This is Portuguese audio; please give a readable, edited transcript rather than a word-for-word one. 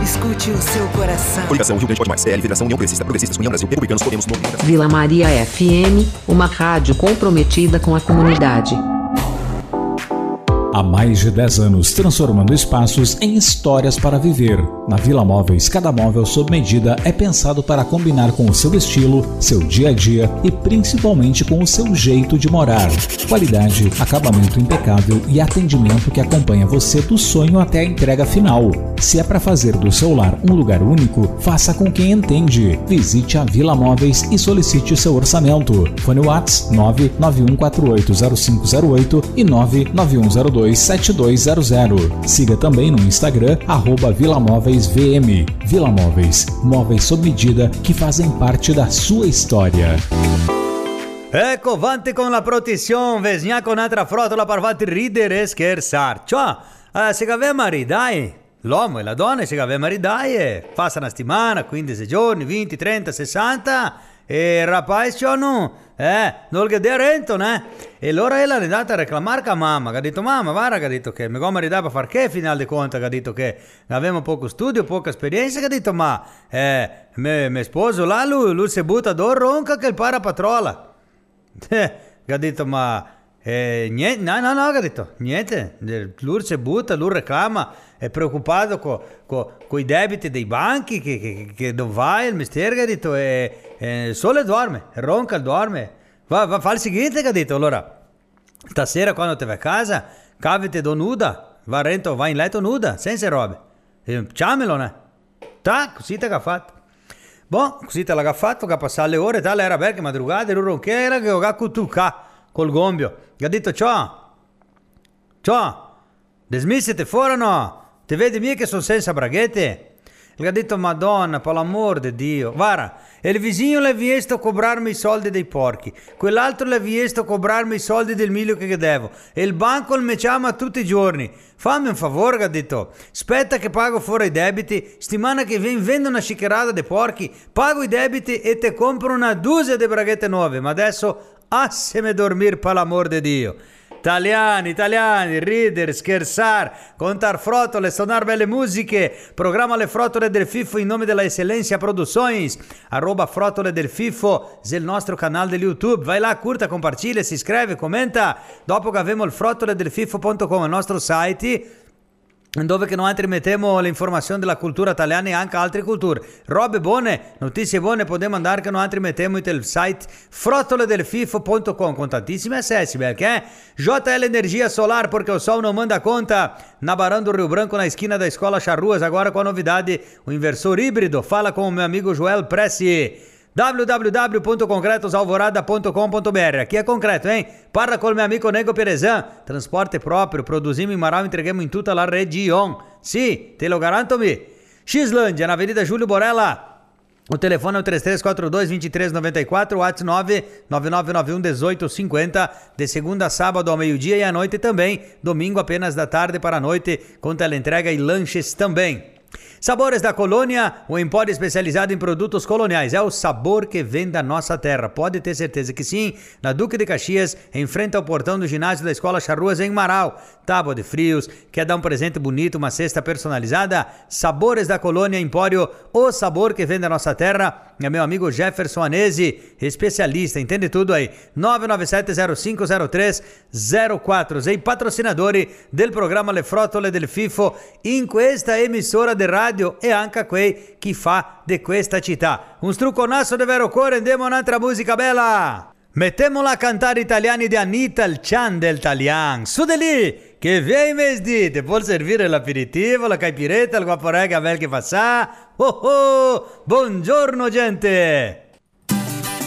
Escute o seu coração. Coligação Rio Grande Pode Mais. PL Federação União Progressista. Progressistas União Brasil. Republicanos Podemos. Vila Maria FM, uma rádio comprometida com a comunidade. Há mais de 10 anos, transformando espaços em histórias para viver. Na Vila Móveis, cada móvel sob medida é pensado para combinar com o seu estilo, seu dia a dia e principalmente com o seu jeito de morar. Qualidade, acabamento impecável e atendimento que acompanha você do sonho até a entrega final. Se é para fazer do seu lar um lugar único, faça com quem entende. Visite a Vila Móveis e solicite seu orçamento. Fone WhatsApp 991480508 e 991027200. Siga também no Instagram @VilaMóveisVM. Vila Móveis, móveis sob medida que fazem parte da sua história. Ecco, avanti con la protezione, vesnia con un'altra frotola per farti ridere e scherzare. Cioè, se aveva maridai, l'uomo e la donna se aveva maridai, passa una settimana, 15 giorni, 20, 30, 60, e il rapaz non che de rento, né? E allora ella è andata a reclamare a mamma, che ha detto, mamma, guarda, che ha detto che mi come maridai per far che, final di conto, che ha detto che avevamo poco studio, poca esperienza, che ha detto, ma, mio sposo là, lui si butta d'oro, ronca che il para patrola. Che ha detto, ma niente, no, che ha detto, niente, lui si butta, lui reclama, è preoccupato con i debiti dei banchi, che non va, il mestiere, che ha detto, solo dorme, ronca, dorme, va, fa il seguente, che ha detto, allora, stasera quando te vai a casa, cavite do nuda, va in letto nuda, senza robe, ciamelo, né? Tá, così te che ha fatto. Boh, così te l'ha fatto, che passare le ore, tal era perché madrugada, lui ronchera, che ho cutucà col gombio. Gli ha detto, ciao, desmissete fuori o no? Ti vedi mica che sono senza braghette? Gli ha detto, madonna, per l'amor di Dio, guarda, il vicino le ha visto cobrarmi i soldi dei porchi, quell'altro le ha visto cobrarmi i soldi del miglio che devo, e il banco mi chiama tutti i giorni. Fammi un favore, che ha detto, aspetta che pago fuori i debiti, settimana che vendo una sciccherata dei porchi, pago i debiti e te compro una duzia di braghette nuove, ma adesso asseme dormir per l'amor di Dio. Italiani, ridere, scherzare, contar frotole, sonar belle musiche. Programma Le Frotole del Fifo in nome della Eccellenza Produções. @Frotole del Fifo, il nostro canale di YouTube. Vai là, curta, compartilha, si iscreve, commenta. Dopo che avemo il frotoledelfifo.com, il nostro site, dove che noi mettiamo le informazioni della cultura italiana e anche altre culture. Robe buone, notizie buone, possiamo andare che noi mettiamo il site frotoledelfifo.com con tantissimi accessi, perché JL Energia Solar, porque o sol não manda conta. Na Barão do Rio Branco, na esquina da Escola Charruas, agora com a novidade, o inversor híbrido. Fala com o meu amigo Joel Pressi. www.concretosalvorada.com.br. Aqui é concreto, hein? Parla com o meu amigo Nego Perezan. Transporte próprio, produzimos em Marau, entregamos em tutta la região. Sì, te lo garanto-me. Xlândia, na Avenida Júlio Borella. O telefone é o 3342-2394, o WhatsApp 99991-1850, de segunda a sábado ao meio-dia e à noite também. Domingo apenas da tarde para a noite, com teleentrega e lanches também. Sabores da Colônia, o empório especializado em produtos coloniais. É o sabor que vem da nossa terra. Pode ter certeza que sim. Na Duque de Caxias, em frente ao portão do ginásio da Escola Charruas, em Marau. Tábua de frios, quer dar um presente bonito, uma cesta personalizada? Sabores da Colônia, empório, o sabor que vem da nossa terra. É meu amigo Jefferson Anese, especialista, entende tudo aí. 997-050304. E patrocinadori del programa Le Frotole del Fifo in questa emissora de radio e anche quei chi fa di questa città. Un strucconasso di vero cuore, andiamo un'altra musica bella. Mettiamola a cantare italiani di Anita, il Chan del Talian. Su di lì, che vei mesdite, può servire l'aperitivo, la caipiretta, il guaporega bel che fa sa. Oh oh, buongiorno gente.